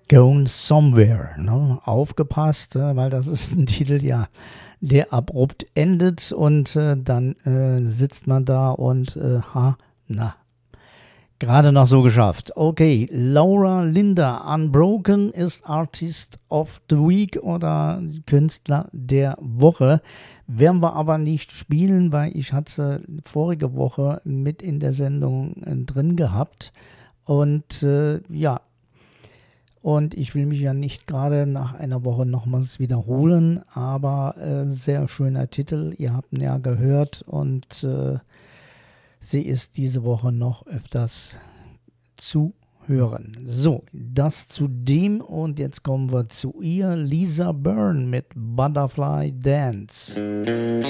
Going Somewhere. Ne? Aufgepasst, weil das ist ein Titel, ja, der abrupt endet und dann sitzt man da und gerade noch so geschafft. Okay, Laura Linda, Unbroken ist Artist of the Week oder Künstler der Woche. Werden wir aber nicht spielen, weil ich hatte vorige Woche mit in der Sendung drin gehabt. Und und ich will mich ja nicht gerade nach einer Woche nochmals wiederholen, aber sehr schöner Titel, ihr habt ihn ja gehört und sie ist diese Woche noch öfters zu hören. So, das zu dem und jetzt kommen wir zu ihr, Lisa Byrne mit Butterfly Dance.